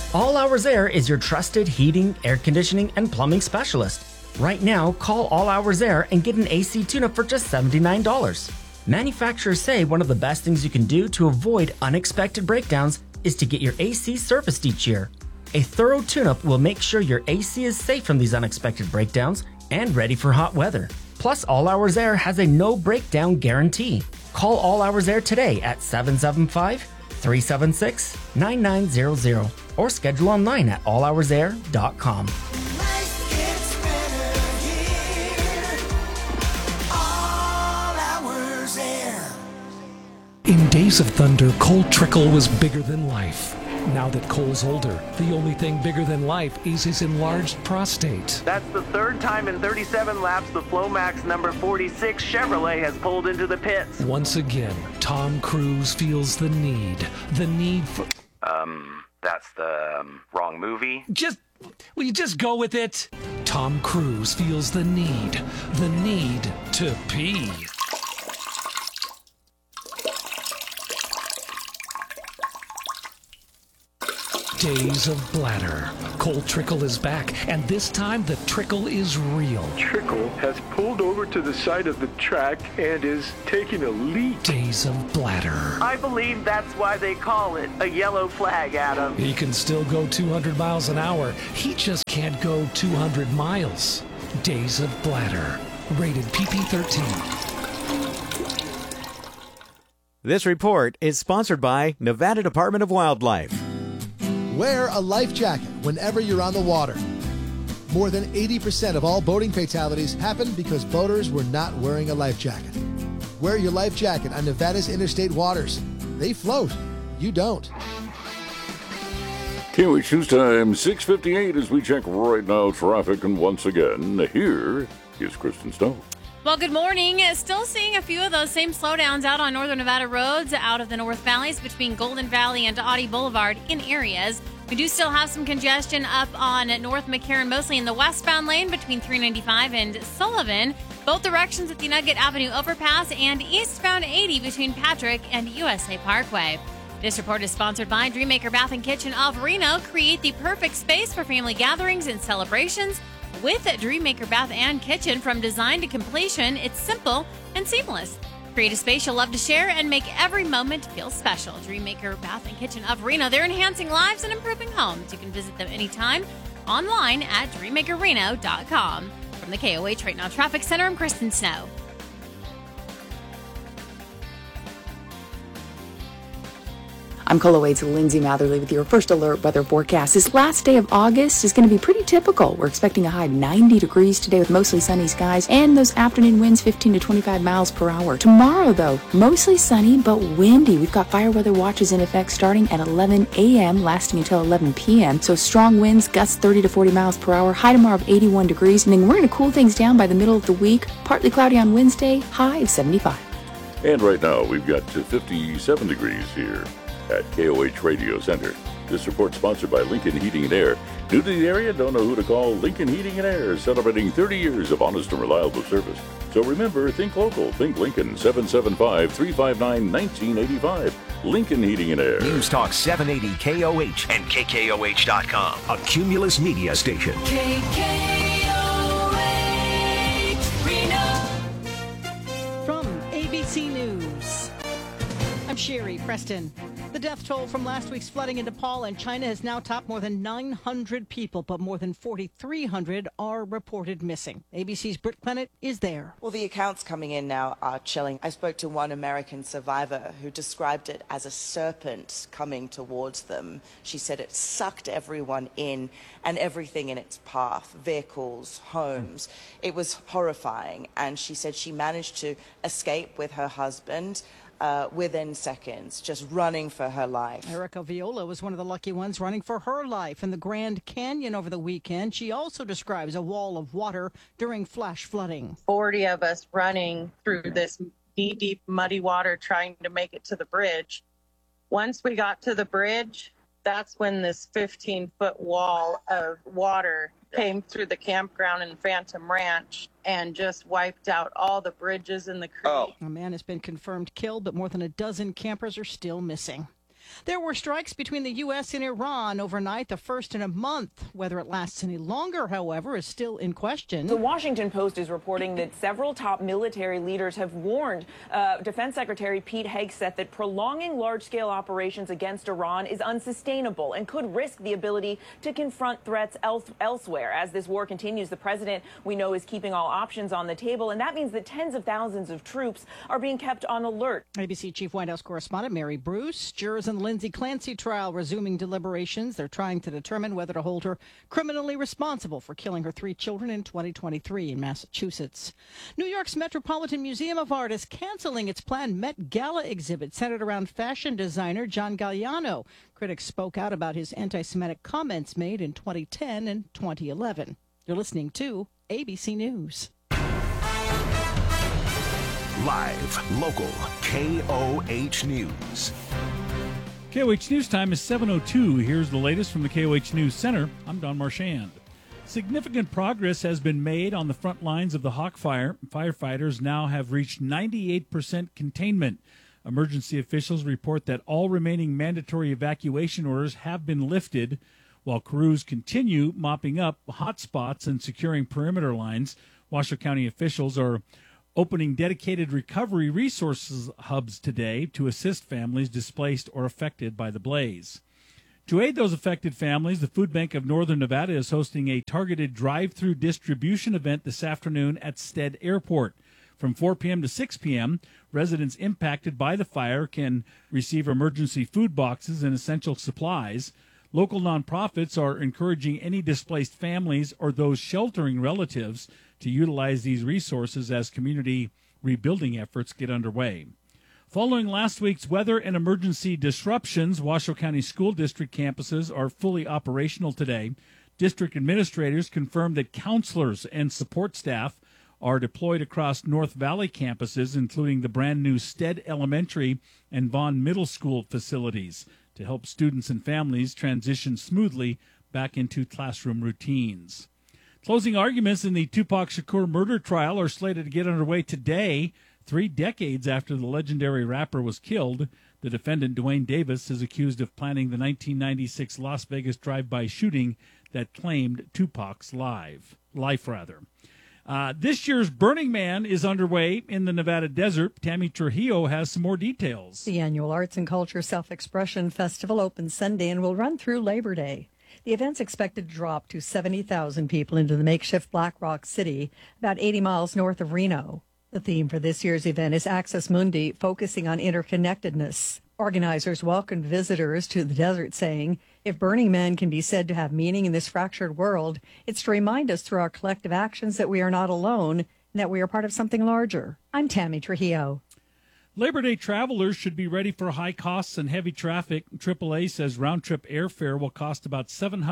All Hours Air is your trusted heating, air conditioning, and plumbing specialist. Right now, call All Hours Air and get an AC tune-up for just $79. Manufacturers say one of the best things you can do to avoid unexpected breakdowns is to get your AC serviced each year. A thorough tune-up will make sure your AC is safe from these unexpected breakdowns and ready for hot weather. Plus, All Hours Air has a no breakdown guarantee. Call All Hours Air today at 775-376-9900 or schedule online at allhoursair.com. Life gets better here. All Hours Air. In Days of Thunder, Cole Trickle was bigger than life. Now that Cole's older, the only thing bigger than life is his enlarged prostate. That's the third time in 37 laps the Flomax number 46 Chevrolet has pulled into the pits. Once again, Tom Cruise feels the need for... That's the wrong movie. Will you just go with it? Tom Cruise feels the need to pee. Days of Bladder. Cole Trickle is back, and this time the trickle is real. Trickle has pulled over to the side of the track and is taking a leak. Days of Bladder. I believe that's why they call it a yellow flag, Adam. He can still go 200 miles an hour. He just can't go 200 miles. Days of Bladder. Rated PP-13. This report is sponsored by Nevada Department of Wildlife. Wear a life jacket whenever you're on the water. More than 80% of all boating fatalities happen because boaters were not wearing a life jacket. Wear your life jacket on Nevada's interstate waters. They float. You don't. KOH News Time, 6:58 as we check right now traffic. And once again, here is Kristen Snow. Well, good morning. Still seeing a few of those same slowdowns out on northern Nevada roads out of the North Valleys between Golden Valley and Audie Boulevard in areas. We do still have some congestion up on North McCarran, mostly in the westbound lane between 395 and Sullivan. Both directions at the Nugget Avenue overpass and eastbound 80 between Patrick and USA Parkway. This report is sponsored by Dreammaker Bath and Kitchen of Reno. Create the perfect space for family gatherings and celebrations. With Dreammaker Bath and Kitchen, from design to completion, it's simple and seamless. Create a space you'll love to share and make every moment feel special. Dreammaker Bath and Kitchen of Reno. They're enhancing lives and improving homes. You can visit them anytime online at dreammakerreno.com. From the KOH Right Now Traffic Center, I'm Kristen Snow. I'm KOLOH Lindsay Matherly with your first alert weather forecast. This last day of August is going to be pretty typical. We're expecting a high of 90 degrees today with mostly sunny skies and those afternoon winds 15 to 25 miles per hour. Tomorrow, though, mostly sunny but windy. We've got fire weather watches in effect starting at 11 a.m. lasting until 11 p.m. So strong winds, gusts 30 to 40 miles per hour, high tomorrow of 81 degrees. And then we're going to cool things down by the middle of the week. Partly cloudy on Wednesday, high of 75. And right now, we've got 57 degrees here at KOH Radio Center. This report sponsored by Lincoln Heating and Air. New to the area? Don't know who to call? Lincoln Heating and Air is celebrating 30 years of honest and reliable service. So remember, think local. Think Lincoln. 775-359-1985. Lincoln Heating and Air. News Talk 780 KOH and KKOH.com. A Cumulus Media station. KKOH Reno. From ABC News, I'm Sherry Preston. The death toll from last week's flooding in Nepal and China has now topped more than 900 people, but more than 4,300 are reported missing. ABC's Britt Clennett is there. Well, the accounts coming in now are chilling. I spoke to one American survivor who described it as a serpent coming towards them. She said it sucked everyone in and everything in its path, vehicles, homes. It was horrifying, and she said she managed to escape with her husband within seconds, just running for her life. Erica Viola was one of the lucky ones running for her life in the Grand Canyon over the weekend. She also describes a wall of water during flash flooding. 40 of us running through this knee-deep muddy water trying to make it to the bridge. Once we got to the bridge, that's when this 15-foot wall of water came through the campground in Phantom Ranch and just wiped out all the bridges in the creek. A man has been confirmed killed, but more than a dozen campers are still missing. There were strikes between the U.S. and Iran overnight, the first in a month. Whether it lasts any longer, however, is still in question. The Washington Post is reporting that several top military leaders have warned Defense Secretary Pete Hegseth that prolonging large-scale operations against Iran is unsustainable and could risk the ability to confront threats elsewhere. As this war continues, the president, we know, is keeping all options on the table, and that means that tens of thousands of troops are being kept on alert. ABC Chief White House correspondent Mary Bruce. Jurors in the Lindsay Clancy trial resuming deliberations. They're trying to determine whether to hold her criminally responsible for killing her 3 children in 2023 in Massachusetts. New York's Metropolitan Museum of Art is canceling its planned Met Gala exhibit centered around fashion designer John Galliano. Critics spoke out about his anti-Semitic comments made in 2010 and 2011. You're listening to ABC News. Live, local, KOH News. KOH News time is 7:02. Here's the latest from the KOH News Center. I'm Don Marchand. Significant progress has been made on the front lines of the Hawk Fire. Firefighters now have reached 98% containment. Emergency officials report that all remaining mandatory evacuation orders have been lifted, while crews continue mopping up hot spots and securing perimeter lines. Washoe County officials are opening dedicated recovery resources hubs today to assist families displaced or affected by the blaze. To aid those affected families, the Food Bank of Northern Nevada is hosting a targeted drive-through distribution event this afternoon at Stead Airport. From 4 p.m. to 6 p.m., residents impacted by the fire can receive emergency food boxes and essential supplies. Local nonprofits are encouraging any displaced families or those sheltering relatives to utilize these resources as community rebuilding efforts get underway. Following last week's weather and emergency disruptions, Washoe County School District campuses are fully operational today. District administrators confirmed that counselors and support staff are deployed across North Valley campuses, including the brand new Stead Elementary and Vaughn Middle School facilities, to help students and families transition smoothly back into classroom routines. Closing arguments in the Tupac Shakur murder trial are slated to get underway today, 3 decades after the legendary rapper was killed. The defendant, Dwayne Davis, is accused of planning the 1996 Las Vegas drive-by shooting that claimed Tupac's life. This year's Burning Man is underway in the Nevada desert. Tammy Trujillo has some more details. The annual Arts and Culture Self-Expression Festival opens Sunday and will run through Labor Day. The event's expected to draw up to 70,000 people into the makeshift Black Rock City, about 80 miles north of Reno. The theme for this year's event is Access Mundi, focusing on interconnectedness. Organizers welcomed visitors to the desert, saying, if Burning Man can be said to have meaning in this fractured world, it's to remind us through our collective actions that we are not alone and that we are part of something larger. I'm Tammy Trujillo. Labor Day travelers should be ready for high costs and heavy traffic. AAA says round-trip airfare will cost about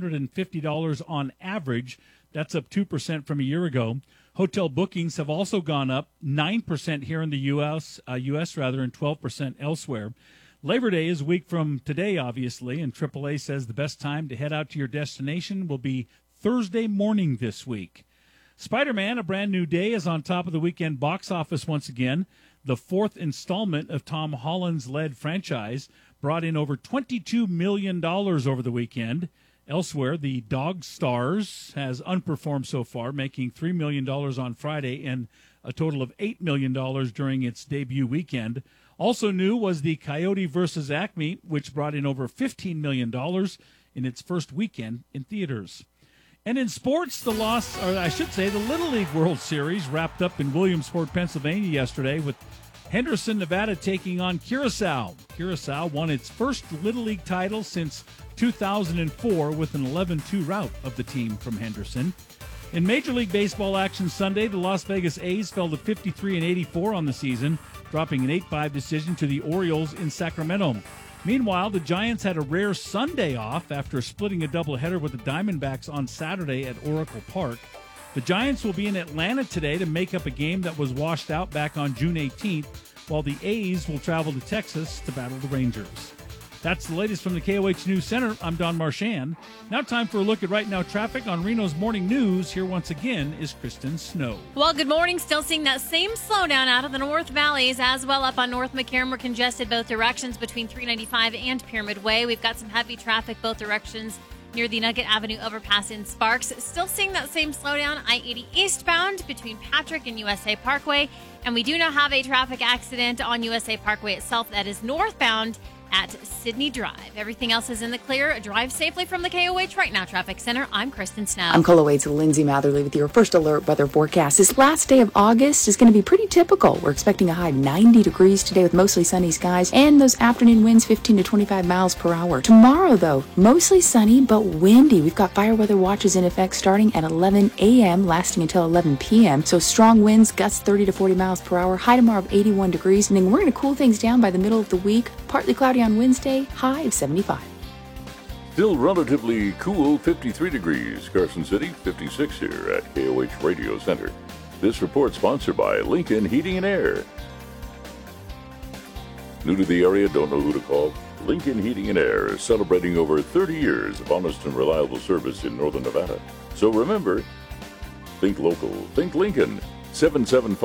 $750 on average. That's up 2% from a year ago. Hotel bookings have also gone up 9% here in the U.S., and 12% elsewhere. Labor Day is a week from today, obviously, and AAA says the best time to head out to your destination will be Thursday morning this week. Spider-Man, A Brand New Day, is on top of the weekend box office once again. The 4th installment of Tom Holland's led franchise brought in over $22 million over the weekend. Elsewhere, The Dog Stars has underperformed so far, making $3 million on Friday and a total of $8 million during its debut weekend. Also new was The Coyote vs. Acme, which brought in over $15 million in its first weekend in theaters. And in sports, the Little League World Series wrapped up in Williamsport, Pennsylvania yesterday with Henderson, Nevada taking on Curacao. Curacao won its first Little League title since 2004 with an 11-2 rout of the team from Henderson. In Major League Baseball action Sunday, the Las Vegas A's fell to 53-84 on the season, dropping an 8-5 decision to the Orioles in Sacramento. Meanwhile, the Giants had a rare Sunday off after splitting a doubleheader with the Diamondbacks on Saturday at Oracle Park. The Giants will be in Atlanta today to make up a game that was washed out back on June 18th, while the A's will travel to Texas to battle the Rangers. That's the latest from the KOH News Center. I'm Don Marchand. Now time for a look at right now traffic on Reno's Morning News. Here once again is Kristen Snow. Well, good morning. Still seeing that same slowdown out of the North Valleys as well up on North McCarran. We're congested both directions between 395 and Pyramid Way. We've got some heavy traffic both directions near the Nugget Avenue overpass in Sparks. Still seeing that same slowdown I-80 eastbound between Patrick and USA Parkway. And we do now have a traffic accident on USA Parkway itself that is northbound at Sydney Drive. Everything else is in the clear. Drive safely from the KOH Right Now Traffic Center. I'm Kristen Snow. I'm Colowade's Lindsay Matherly with your first alert weather forecast. This last day of August is going to be pretty typical. We're expecting a high of 90 degrees today with mostly sunny skies and those afternoon winds 15 to 25 miles per hour. Tomorrow, though, mostly sunny but windy. We've got fire weather watches in effect starting at 11 a.m. lasting until 11 p.m. So strong winds, gusts 30 to 40 miles per hour, high tomorrow of 81 degrees. And then we're going to cool things down by the middle of the week. Partly cloudy on Wednesday, high of 75. Still relatively cool, 53 degrees. Carson City, 56 here at KOH Radio Center. This report sponsored by Lincoln Heating and Air. New to the area, don't know who to call? Lincoln Heating and Air is celebrating over 30 years of honest and reliable service in Northern Nevada. So remember, think local, think Lincoln.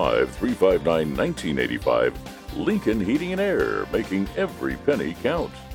775-359-1985. Lincoln Heating and Air, making every penny count.